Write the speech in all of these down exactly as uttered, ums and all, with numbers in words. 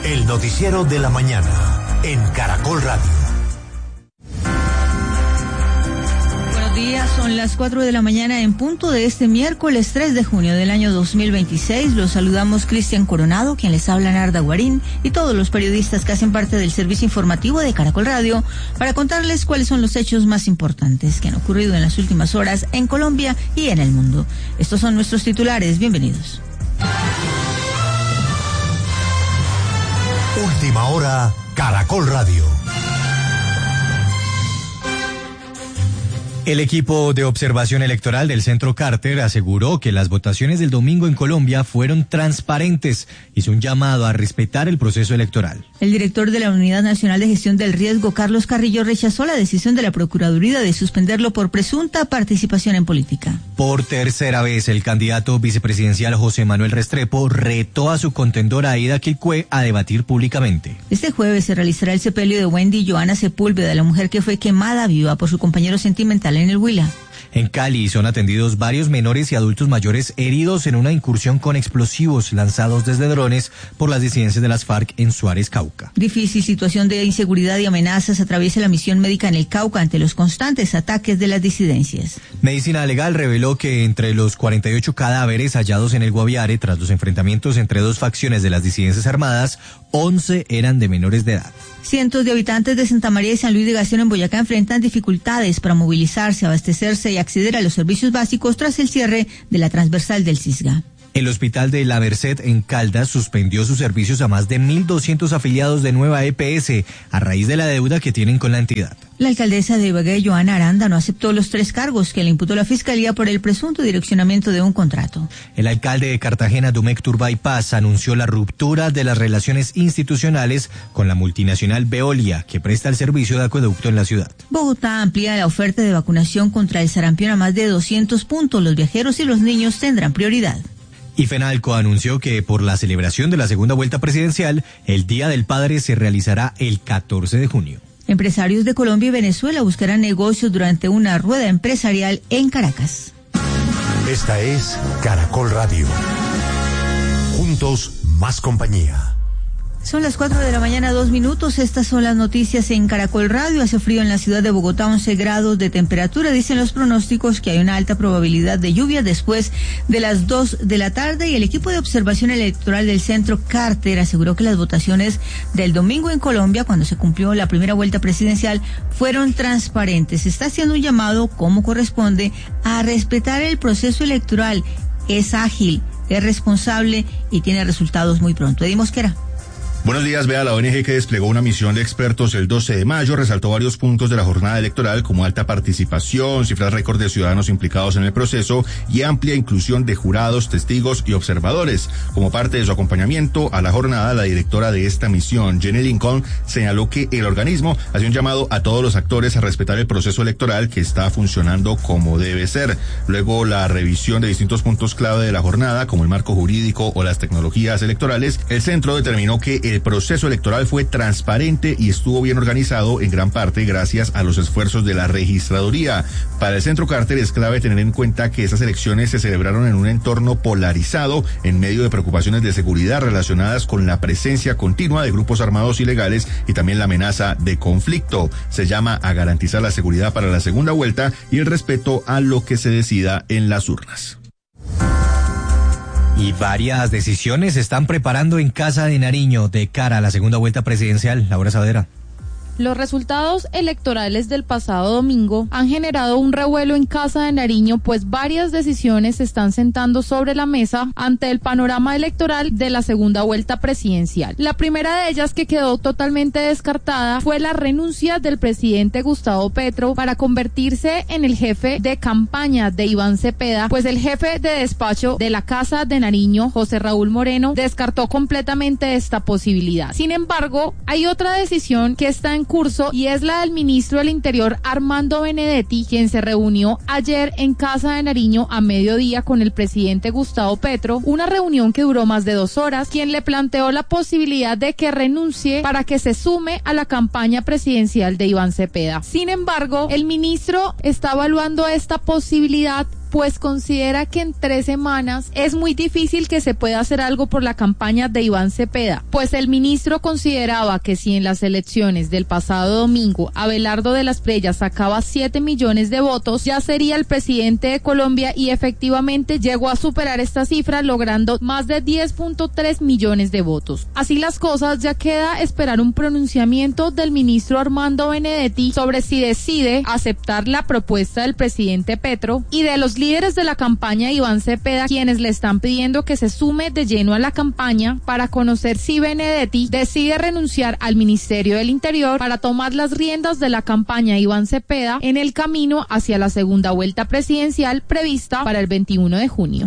El noticiero de la mañana en Caracol Radio. Buenos días, son las cuatro de la mañana en punto de este miércoles tres de junio del año dos mil veintiséis. Los saludamos Cristian Coronado, quien les habla Narda Guarín, y todos los periodistas que hacen parte del servicio informativo de Caracol Radio para contarles cuáles son los hechos más importantes que han ocurrido en las últimas horas en Colombia y en el mundo. Estos son nuestros titulares. Bienvenidos. Última hora, Caracol Radio. El equipo de observación electoral del Centro Carter aseguró que las votaciones del domingo en Colombia fueron transparentes. Hizo un llamado a respetar el proceso electoral. El director de la Unidad Nacional de Gestión del Riesgo, Carlos Carrillo, rechazó la decisión de la Procuraduría de suspenderlo por presunta participación en política. Por tercera vez, el candidato vicepresidencial José Manuel Restrepo retó a su contendora Aida Quilcue a debatir públicamente. Este jueves se realizará el sepelio de Wendy Joana Sepúlveda, la mujer que fue quemada viva por su compañero sentimental en el Huila. En Cali son atendidos varios menores y adultos mayores heridos en una incursión con explosivos lanzados desde drones por las disidencias de las FARC en Suárez, Cauca. Difícil situación de inseguridad y amenazas atraviesa la misión médica en el Cauca ante los constantes ataques de las disidencias. Medicina Legal reveló que entre los cuarenta y ocho cadáveres hallados en el Guaviare tras los enfrentamientos entre dos facciones de las disidencias armadas, once eran de menores de edad. Cientos de habitantes de Santa María y San Luis de Gación en Boyacá enfrentan dificultades para movilizarse, abastecerse y acceder a los servicios básicos tras el cierre de la transversal del Cisga. El hospital de La Merced en Caldas suspendió sus servicios a más de mil doscientos afiliados de Nueva E P S a raíz de la deuda que tienen con la entidad. La alcaldesa de Ibagué, Joana Aranda, no aceptó los tres cargos que le imputó la Fiscalía por el presunto direccionamiento de un contrato. El alcalde de Cartagena, Dumek Turbay Paz, anunció la ruptura de las relaciones institucionales con la multinacional Veolia, que presta el servicio de acueducto en la ciudad. Bogotá amplía la oferta de vacunación contra el sarampión a más de doscientos puntos. Los viajeros y los niños tendrán prioridad. Y FENALCO anunció que por la celebración de la segunda vuelta presidencial, el Día del Padre se realizará el catorce de junio. Empresarios de Colombia y Venezuela buscarán negocios durante una rueda empresarial en Caracas. Esta es Caracol Radio. Juntos, más compañía. Son las cuatro de la mañana, dos minutos. Estas son las noticias en Caracol Radio. Hace frío en la ciudad de Bogotá, once grados de temperatura. Dicen los pronósticos que hay una alta probabilidad de lluvia después de las dos de la tarde. Y el equipo de observación electoral del Centro Carter aseguró que las votaciones del domingo en Colombia, cuando se cumplió la primera vuelta presidencial, fueron transparentes. Se está haciendo un llamado, como corresponde, a respetar el proceso electoral. Es ágil, es responsable y tiene resultados muy pronto. Eddie Mosquera. Buenos días. Vea, la O N G que desplegó una misión de expertos el doce de mayo resaltó varios puntos de la jornada electoral como alta participación, cifras récord de ciudadanos implicados en el proceso y amplia inclusión de jurados, testigos y observadores. Como parte de su acompañamiento a la jornada, la directora de esta misión, Jenny Lincoln, señaló que el organismo hace un llamado a todos los actores a respetar el proceso electoral que está funcionando como debe ser. Luego, la revisión de distintos puntos clave de la jornada, como el marco jurídico o las tecnologías electorales, el centro determinó que el proceso electoral fue transparente y estuvo bien organizado en gran parte gracias a los esfuerzos de la registraduría. Para el Centro Carter es clave tener en cuenta que esas elecciones se celebraron en un entorno polarizado en medio de preocupaciones de seguridad relacionadas con la presencia continua de grupos armados ilegales y también la amenaza de conflicto. Se llama a garantizar la seguridad para la segunda vuelta y el respeto a lo que se decida en las urnas. Y varias decisiones se están preparando en Casa de Nariño de cara a la segunda vuelta presidencial. Laura Saavedra. Los resultados electorales del pasado domingo han generado un revuelo en Casa de Nariño, pues varias decisiones se están sentando sobre la mesa ante el panorama electoral de la segunda vuelta presidencial. La primera de ellas, que quedó totalmente descartada, fue la renuncia del presidente Gustavo Petro para convertirse en el jefe de campaña de Iván Cepeda, pues el jefe de despacho de la Casa de Nariño, José Raúl Moreno, descartó completamente esta posibilidad. Sin embargo, hay otra decisión que está en curso y es la del ministro del Interior, Armando Benedetti, quien se reunió ayer en Casa de Nariño a mediodía con el presidente Gustavo Petro, una reunión que duró más de dos horas, quien le planteó la posibilidad de que renuncie para que se sume a la campaña presidencial de Iván Cepeda. Sin embargo, el ministro está evaluando esta posibilidad pues considera que en tres semanas es muy difícil que se pueda hacer algo por la campaña de Iván Cepeda, pues el ministro consideraba que si en las elecciones del pasado domingo Abelardo de las Preyas sacaba siete millones de votos, ya sería el presidente de Colombia, y efectivamente llegó a superar esta cifra logrando más de diez punto tres millones de votos. Así las cosas, ya queda esperar un pronunciamiento del ministro Armando Benedetti sobre si decide aceptar la propuesta del presidente Petro y de los líderes de la campaña Iván Cepeda, quienes le están pidiendo que se sume de lleno a la campaña para conocer si Benedetti decide renunciar al Ministerio del Interior para tomar las riendas de la campaña Iván Cepeda en el camino hacia la segunda vuelta presidencial prevista para el veintiuno de junio.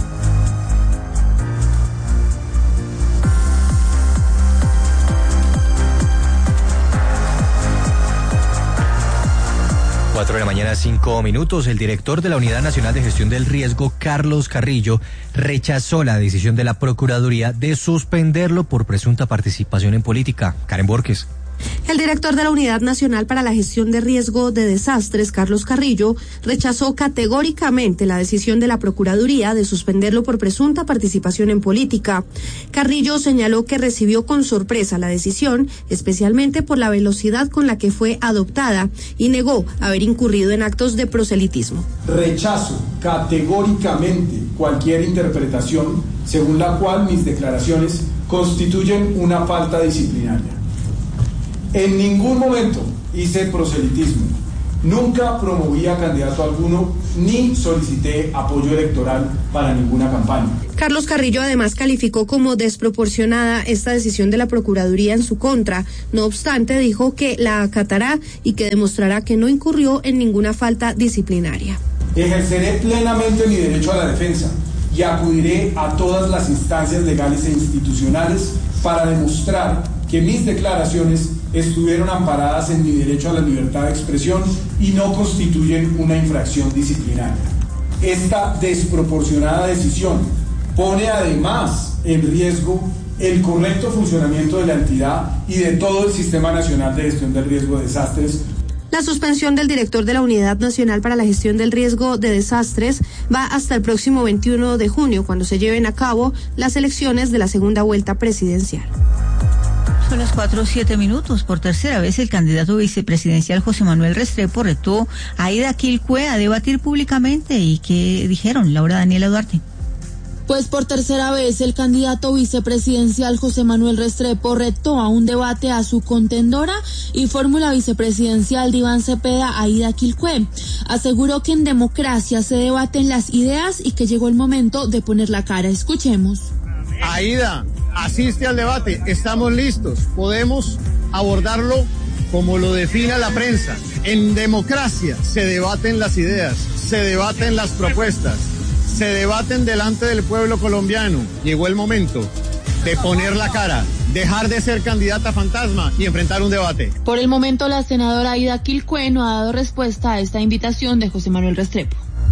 Cuatro de la mañana, cinco minutos. El director de la Unidad Nacional de Gestión del Riesgo, Carlos Carrillo, rechazó la decisión de la Procuraduría de suspenderlo por presunta participación en política. Karen Borges. El director de la Unidad Nacional para la Gestión de Riesgo de Desastres, Carlos Carrillo, rechazó categóricamente la decisión de la Procuraduría de suspenderlo por presunta participación en política. Carrillo señaló que recibió con sorpresa la decisión, especialmente por la velocidad con la que fue adoptada, y negó haber incurrido en actos de proselitismo. Rechazo categóricamente cualquier interpretación según la cual mis declaraciones constituyen una falta disciplinaria. En ningún momento hice proselitismo, nunca promoví a candidato alguno, ni solicité apoyo electoral para ninguna campaña. Carlos Carrillo además calificó como desproporcionada esta decisión de la Procuraduría en su contra. No obstante, dijo que la acatará y que demostrará que no incurrió en ninguna falta disciplinaria. Ejerceré plenamente mi derecho a la defensa y acudiré a todas las instancias legales e institucionales para demostrar que mis declaraciones estuvieron amparadas en mi derecho a la libertad de expresión y no constituyen una infracción disciplinaria. Esta desproporcionada decisión pone además en riesgo el correcto funcionamiento de la entidad y de todo el Sistema Nacional de Gestión del Riesgo de Desastres. La suspensión del director de la Unidad Nacional para la Gestión del Riesgo de Desastres va hasta el próximo veintiuno de junio, cuando se lleven a cabo las elecciones de la segunda vuelta presidencial. Son las cuatro o siete minutos. Por tercera vez, el candidato vicepresidencial José Manuel Restrepo retó a Aida Quilcue a debatir públicamente. ¿Y qué dijeron? Laura Daniela Duarte. Pues por tercera vez el candidato vicepresidencial José Manuel Restrepo retó a un debate a su contendora y fórmula vicepresidencial de Iván Cepeda, Aida Quilcue. Aseguró que en democracia se debaten las ideas y que llegó el momento de poner la cara. Escuchemos. Aida, asiste al debate, estamos listos, podemos abordarlo como lo defina la prensa. En democracia se debaten las ideas, se debaten las propuestas, se debaten delante del pueblo colombiano. Llegó el momento de poner la cara, dejar de ser candidata fantasma y enfrentar un debate. Por el momento, la senadora Aida Quilcue no ha dado respuesta a esta invitación de José Manuel Restrepo.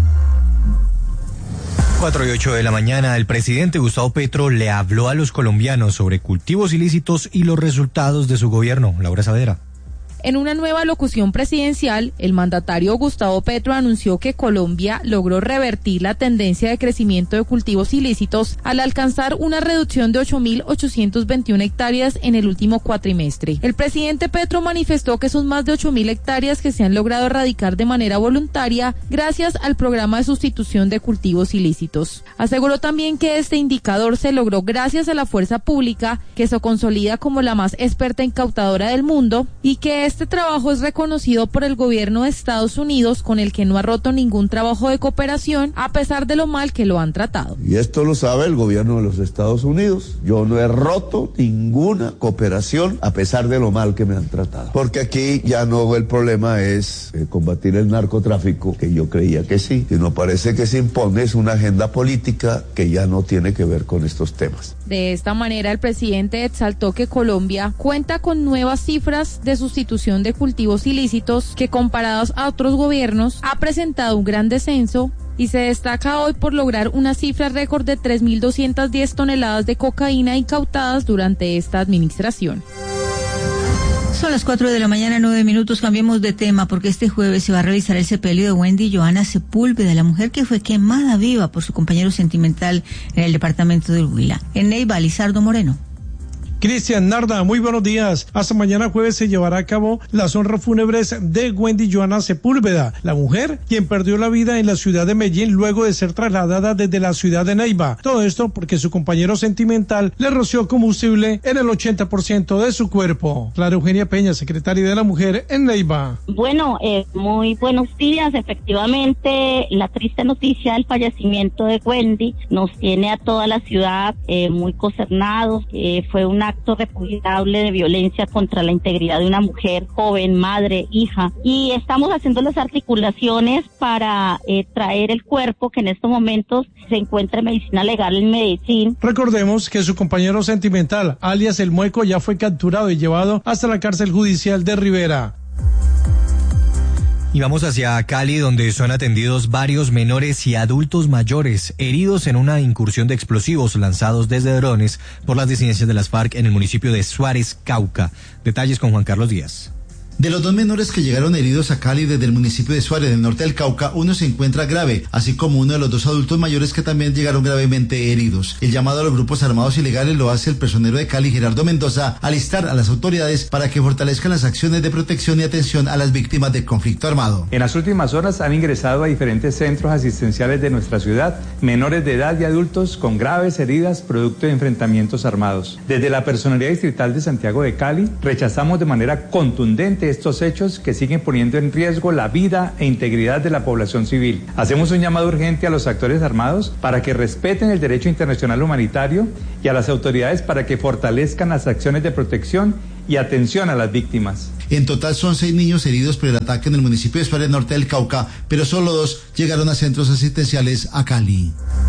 Cuatro y ocho de la mañana, el presidente Gustavo Petro le habló a los colombianos sobre cultivos ilícitos y los resultados de su gobierno. Laura Saavedra. En una nueva locución presidencial, el mandatario Gustavo Petro anunció que Colombia logró revertir la tendencia de crecimiento de cultivos ilícitos al alcanzar una reducción de ocho mil ochocientos veintiuna hectáreas en el último cuatrimestre. El presidente Petro manifestó que son más de ocho mil hectáreas que se han logrado erradicar de manera voluntaria gracias al programa de sustitución de cultivos ilícitos. Aseguró también que este indicador se logró gracias a la fuerza pública, que se consolida como la más experta incautadora del mundo, y que es Este trabajo es reconocido por el gobierno de Estados Unidos, con el que no ha roto ningún trabajo de cooperación a pesar de lo mal que lo han tratado. Y esto lo sabe el gobierno de los Estados Unidos. Yo no he roto ninguna cooperación a pesar de lo mal que me han tratado. Porque aquí ya no el problema es eh, combatir el narcotráfico, que yo creía que sí, sino parece que se impone es una agenda política que ya no tiene que ver con estos temas. De esta manera, el presidente exaltó que Colombia cuenta con nuevas cifras de sustitución de cultivos ilícitos que, comparados a otros gobiernos, ha presentado un gran descenso, y se destaca hoy por lograr una cifra récord de tres mil doscientas diez toneladas de cocaína incautadas durante esta administración. Son las cuatro de la mañana, nueve minutos. Cambiemos de tema porque este jueves se va a realizar el sepelio de Wendy Johanna Sepúlveda, la mujer que fue quemada viva por su compañero sentimental en el departamento del Huila. En Neiva, Lizardo Moreno. Cristian Narda, muy buenos días. Hasta mañana jueves se llevará a cabo las honras fúnebres de Wendy Johanna Sepúlveda, la mujer quien perdió la vida en la ciudad de Medellín luego de ser trasladada desde la ciudad de Neiva. Todo esto porque su compañero sentimental le roció combustible en el ochenta por ciento de su cuerpo. Clara Eugenia Peña, secretaria de la Mujer en Neiva. Bueno, eh, muy buenos días. Efectivamente, la triste noticia del fallecimiento de Wendy nos tiene a toda la ciudad eh, muy consternados. Eh, fue una acto repudiable de violencia contra la integridad de una mujer joven, madre, hija, y estamos haciendo las articulaciones para eh, traer el cuerpo que en estos momentos se encuentra en medicina legal en Medellín. Recordemos que su compañero sentimental, alias El Mueco, ya fue capturado y llevado hasta la cárcel judicial de Rivera. Y vamos hacia Cali, donde son atendidos varios menores y adultos mayores heridos en una incursión de explosivos lanzados desde drones por las disidencias de las FARC en el municipio de Suárez, Cauca. Detalles con Juan Carlos Díaz. De los dos menores que llegaron heridos a Cali desde el municipio de Suárez, del norte del Cauca, uno se encuentra grave, así como uno de los dos adultos mayores que también llegaron gravemente heridos. El llamado a los grupos armados ilegales lo hace el personero de Cali, Gerardo Mendoza, al instar a las autoridades para que fortalezcan las acciones de protección y atención a las víctimas del conflicto armado. En las últimas horas han ingresado a diferentes centros asistenciales de nuestra ciudad menores de edad y adultos con graves heridas producto de enfrentamientos armados. Desde la Personería Distrital de Santiago de Cali rechazamos de manera contundente estos hechos que siguen poniendo en riesgo la vida e integridad de la población civil. Hacemos un llamado urgente a los actores armados para que respeten el derecho internacional humanitario y a las autoridades para que fortalezcan las acciones de protección y atención a las víctimas. En total son seis niños heridos por el ataque en el municipio de Suárez, norte del Cauca, pero solo dos llegaron a centros asistenciales a Cali.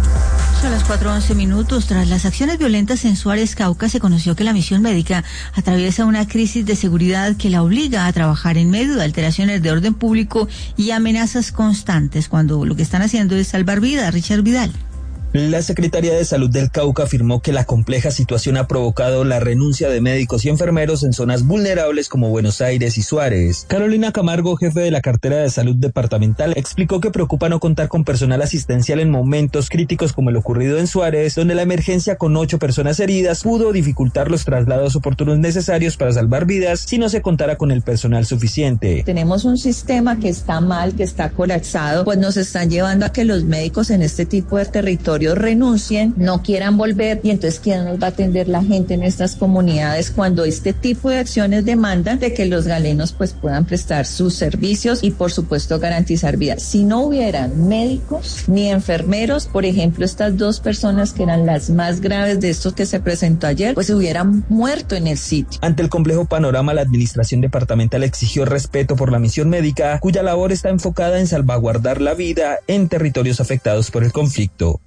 A las cuatro once minutos, tras las acciones violentas en Suárez, Cauca, se conoció que la misión médica atraviesa una crisis de seguridad que la obliga a trabajar en medio de alteraciones de orden público y amenazas constantes, cuando lo que están haciendo es salvar vidas. Richard Vidal. La Secretaría de Salud del Cauca afirmó que la compleja situación ha provocado la renuncia de médicos y enfermeros en zonas vulnerables como Buenos Aires y Suárez. Carolina Camargo, jefe de la cartera de salud departamental, explicó que preocupa no contar con personal asistencial en momentos críticos como el ocurrido en Suárez, donde la emergencia con ocho personas heridas pudo dificultar los traslados oportunos necesarios para salvar vidas si no se contara con el personal suficiente. Tenemos un sistema que está mal, que está colapsado, pues nos están llevando a que los médicos en este tipo de territorio renuncien, no quieran volver, y entonces ¿quién nos va a atender la gente en estas comunidades cuando este tipo de acciones demandan de que los galenos pues puedan prestar sus servicios y por supuesto garantizar vidas? Si no hubieran médicos ni enfermeros, por ejemplo, estas dos personas que eran las más graves de estos que se presentó ayer, pues se hubieran muerto en el sitio. Ante el complejo panorama, la administración departamental exigió respeto por la misión médica, cuya labor está enfocada en salvaguardar la vida en territorios afectados por el conflicto.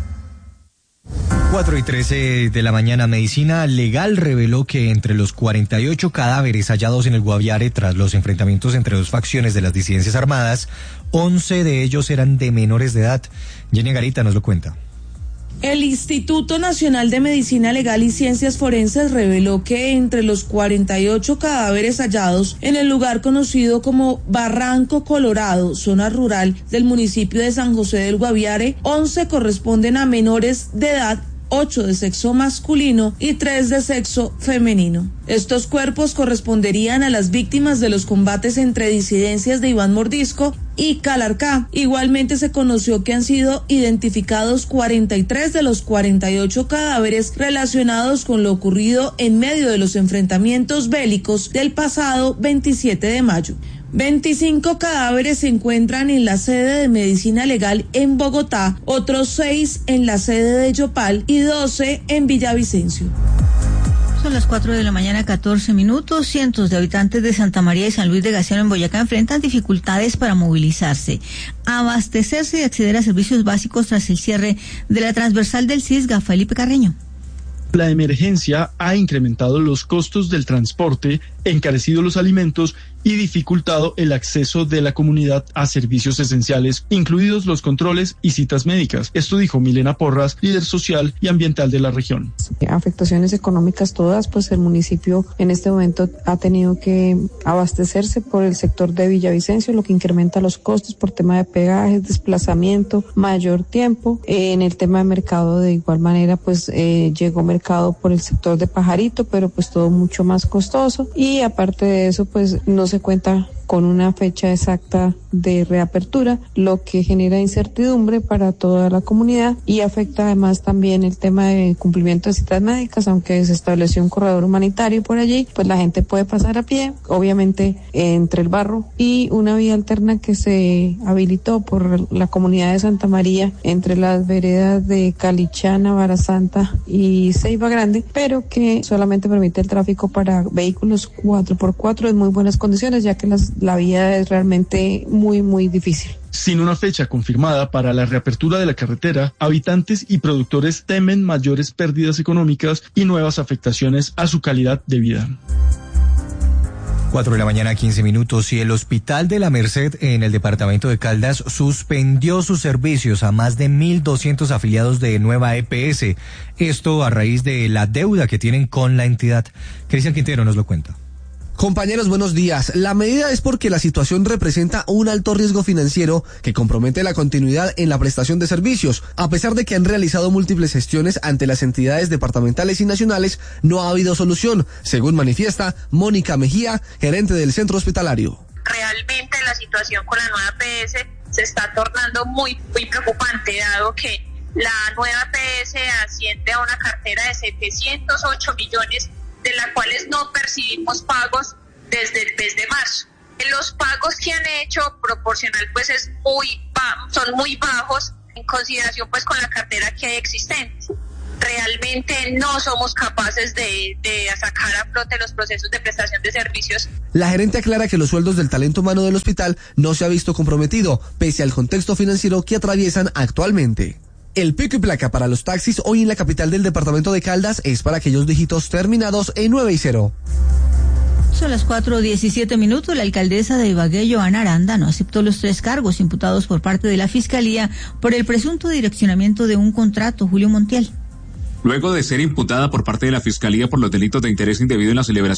cuatro y trece de la mañana, Medicina Legal reveló que entre los cuarenta y ocho cadáveres hallados en el Guaviare tras los enfrentamientos entre dos facciones de las disidencias armadas, once de ellos eran de menores de edad. Jenny Garita nos lo cuenta. El Instituto Nacional de Medicina Legal y Ciencias Forenses reveló que entre los cuarenta y ocho cadáveres hallados en el lugar conocido como Barranco Colorado, zona rural del municipio de San José del Guaviare, once corresponden a menores de edad, ocho de sexo masculino y tres de sexo femenino. Estos cuerpos corresponderían a las víctimas de los combates entre disidencias de Iván Mordisco y Calarcá. Igualmente se conoció que han sido identificados cuarenta y tres de los cuarenta y ocho cadáveres relacionados con lo ocurrido en medio de los enfrentamientos bélicos del pasado veintisiete de mayo. veinticinco cadáveres se encuentran en la sede de Medicina Legal en Bogotá, otros seis en la sede de Yopal y doce en Villavicencio. Son las cuatro de la mañana, catorce minutos. Cientos de habitantes de Santa María y San Luis de Gaciano en Boyacá enfrentan dificultades para movilizarse, abastecerse y acceder a servicios básicos tras el cierre de la transversal del Cisga. Felipe Carreño. La emergencia ha incrementado los costos del transporte, encarecido los alimentos y dificultado el acceso de la comunidad a servicios esenciales, incluidos los controles y citas médicas. Esto dijo Milena Porras, líder social y ambiental de la región. Afectaciones económicas todas, pues el municipio en este momento ha tenido que abastecerse por el sector de Villavicencio, lo que incrementa los costos por tema de peajes, desplazamiento, mayor tiempo. Eh, en el tema de mercado, de igual manera, pues eh, llegó mercado por el sector de Pajarito, pero pues todo mucho más costoso. Y aparte de eso, pues no se cuenta con una fecha exacta de reapertura, lo que genera incertidumbre para toda la comunidad y afecta además también el tema de cumplimiento de citas médicas, aunque se estableció un corredor humanitario por allí, pues la gente puede pasar a pie, obviamente entre el barro y una vía alterna que se habilitó por la comunidad de Santa María entre las veredas de Calichana, Barasanta y Ceiba Grande, pero que solamente permite el tráfico para vehículos cuatro por cuatro en muy buenas condiciones, ya que las la vía es realmente muy, muy difícil. Sin una fecha confirmada para la reapertura de la carretera, habitantes y productores temen mayores pérdidas económicas y nuevas afectaciones a su calidad de vida. Cuatro de la mañana, quince minutos, y el Hospital de la Merced en el departamento de Caldas suspendió sus servicios a más de mil doscientos afiliados de Nueva E P S. Esto a raíz de la deuda que tienen con la entidad. Cristian Quintero nos lo cuenta. Compañeros, buenos días. La medida es porque la situación representa un alto riesgo financiero que compromete la continuidad en la prestación de servicios. A pesar de que han realizado múltiples gestiones ante las entidades departamentales y nacionales, no ha habido solución, según manifiesta Mónica Mejía, gerente del centro hospitalario. Realmente la situación con la nueva P S se está tornando muy, muy preocupante, dado que la nueva P S asciende a una cartera de setecientos ocho millones, de las cuales no percibimos pagos desde el mes de marzo. Los pagos que han hecho proporcional pues es muy son muy bajos en consideración pues con la cartera que hay existente. Realmente no somos capaces de, de sacar a flote los procesos de prestación de servicios. La gerente aclara que los sueldos del talento humano del hospital no se ha visto comprometido, pese al contexto financiero que atraviesan actualmente. El pico y placa para los taxis hoy en la capital del departamento de Caldas es para aquellos dígitos terminados en nueve y cero. Son las cuatro diecisiete minutos. La alcaldesa de Ibagué, Joana Aranda, no aceptó los tres cargos imputados por parte de la Fiscalía por el presunto direccionamiento de un contrato. Julio Montiel. Luego de ser imputada por parte de la Fiscalía por los delitos de interés indebido en la celebración